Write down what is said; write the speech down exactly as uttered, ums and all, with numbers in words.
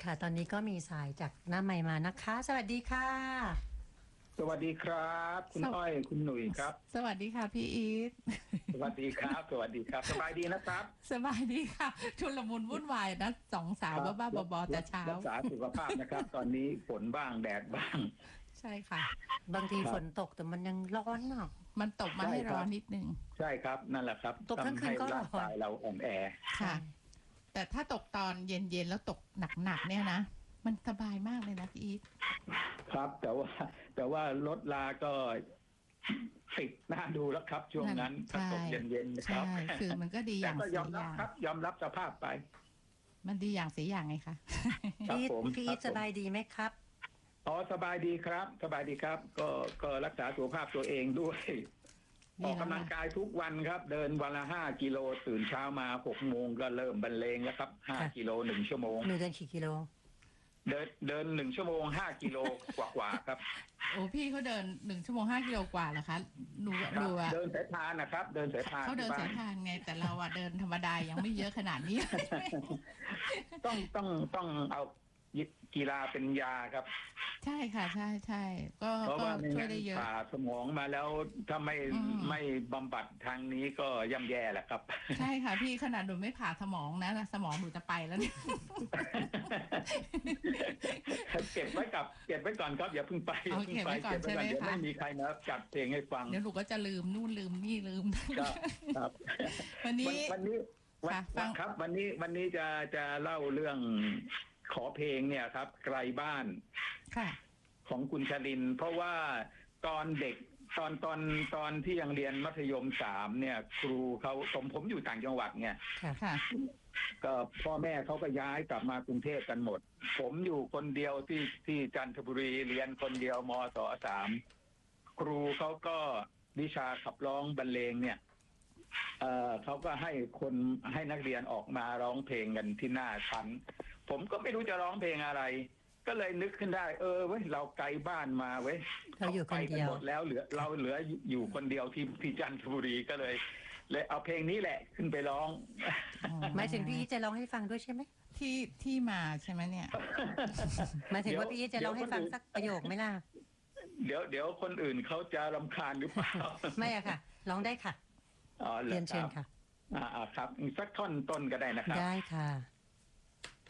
ค่ะตอนนี้ก็มีสายจากหน้าใหม่มานะคะสวัสดีค่ะสวัสดีครับคุณอ้อยคุณหนุ่ยครับสวัสดีค่ะพี่อีทสวัสดีครับสวัสดีครับสบายดีนะครับสบายดีค่ะชุลมุนวุ่นวายนะสองสาวบ้าๆบอๆแต่เช้ารักษาสุขภาพนะครับ ตอนนี้ฝนบ้างแดดบ้างใช่ค่ะบางทีฝนตกแต่มันยังร้อนเนาะมันตกมาให้ร้อนนิดนึงใช่ครับนั่นแหละครับตกทั้งคืนก็ร้อนร่างกายเราอ่อนแอค่ะแต่ถ้าตกตอนเย็นๆแล้วตกหนักๆเนี่ยนะมันสบายมากเลยนะพี่อีทครับแต่ว่าแต่ว่ารถลาก็ติดหน้าดูแล้วครับช่วงนั้นถ้าตกเย็นๆนะครับใช่คือมันก็ดีอย่างแต่ก็ยอมรับครับยอมรับสภาพไปมันดีอย่างเสียอย่างไงคะพี่พี่สบายดีไหมครับอ๋อสบายดีครับสบายดีครับก็ก็รักษาสุขภาพตัวเองด้วยออกกำลังกายทุกวันครับเดินวันละห้ากิโลตื่นเช้ามาหกโมงก็เริ่มบรรเลงแล้วครับห้ากิโลหนึ่งชั่วโมงหนึ่งเดินกี่กิโลเดินเดินหนึ่งชั่วโมงห้ากิโลกว่ากว่าครับโอ้พี่เขาเดินหนึ่งชั่วโมงห้ากิโลกว่าเหรอคะดูดูอะเดินสายพานนะครับเดินสายพานเขาเดินสายพานไงแต่เราอะเดินธรรมดายังไม่เยอะขนาดนี้ต้องต้องต้องเอากีฬาเป็นยาครับใช่ค่ะใช่ใช่ก็ก็ช่วยได้เยอะผ่าสมองมาแล้วถ้าไม่ไม่บำบัดทางนี้ก็ย่ำแย่แหละครับใช่ค่ะพี่ขนาดหนูไม่ผ่าสมองนะสมองหนูจะไปแล้วเนี่ยเก็บไว้กับเก็บไว้ก่อนครับอย่าเพิ่งไปเก็บไว้ก่อนใช่ไหมคะเดี๋ยวไม่มีใครนะจัดเพลงให้ฟังเดี๋ยวหนูก็จะลืมนู่นลืมนี่ลืมครับวันนี้วันนี้วันครับวันนี้วันนี้จะจะเล่าเรื่องขอเพลงเนี่ยครับไกลบ้านของคุณชลินเพราะว่าตอนเด็กตอนตอนตอนที่ยังเรียนมัธยมสามเนี่ยครูเขาผมผมอยู่ต่างจังหวัดเนี่ยก็พ่อแม่เขาก็ย้ายกลับมากรุงเทพกันหมดผมอยู่คนเดียวที่ที่จันทบุรีเรียนคนเดียวมศสามครูเขาก็วิชาขับร้องบรรเลงเนี่ยเอ่อเขาก็ให้คนให้นักเรียนออกมาร้องเพลงกันที่หน้าชั้นผมก็ไม่รู้จะร้องเพลงอะไรก็เลยนึกขึ้นได้เออเว้ยเราไกลบ้านมาเว้ยเราอยู่คนเดียวหมดแล้วเหลือเราเหลืออยู่คนเดียวที่ที่จันทบุรีก็เลยเลยเอาเพลงนี้แหละขึ้นไปร้องหมายถึงพี่จะร้องให้ฟังด้วยใช่ไหมที่ที่มาใช่ไหมเนี่ยหมายถึงว่าพี่จะร้องให้ฟังสักประโยคไหมล่ะเดี๋ยวเดี๋ยวคนอื่นเขาจะรำคาญหรือเปล่าไม่อะค่ะร้องได้ค่ะอ๋อเรียนเชิญค่ะอ่าครับสักท่อนต้นก็ได้นะครับได้ค่ะ